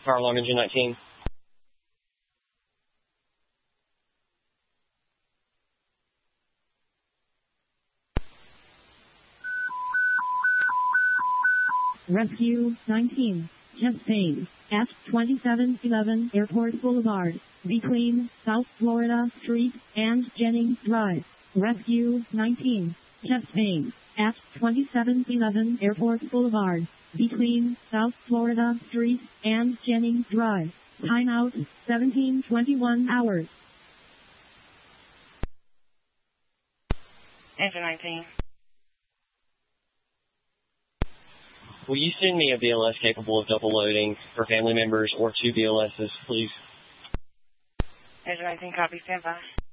Fire alarm engine 19. Rescue 19, chest pain, at 2711 Airport Boulevard, between South Florida Street and Jennings Drive. Rescue 19, chest pain, at 2711 Airport Boulevard, between South Florida Street and Jennings Drive. Timeout, 1721 hours. Engine 19. Will you send me a BLS capable of double loading for family members or 2 BLSs, please? Engine 19, copy, stand by.